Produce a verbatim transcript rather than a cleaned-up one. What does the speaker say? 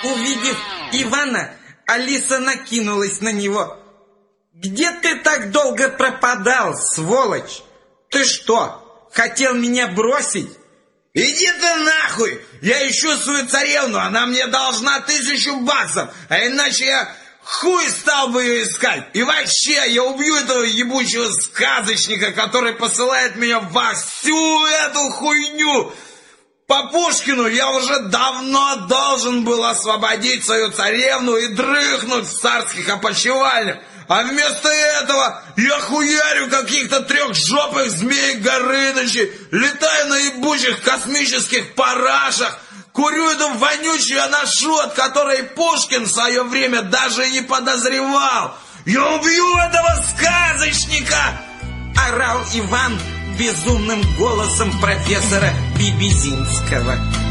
Увидев Ивана, Алиса накинулась на него. «Где ты так долго пропадал, сволочь? Ты что, хотел меня бросить?» «Иди ты нахуй! Я ищу свою царевну, она мне должна тысячу баксов, а иначе я хуй стал бы ее искать. И вообще, я убью этого ебучего сказочника, который посылает меня во всю эту хуйню. По Пушкину я уже давно должен был освободить свою царевну и дрыхнуть в царских опочивальнях. А вместо этого я хуярю каких-то трехжопых змей-горынычей, летаю на ебучих космических парашах, курю эту вонючую аношу, от которой Пушкин в свое время даже не подозревал. Я убью этого сказочника!» Орал Иван безумным голосом профессора Бибизинского.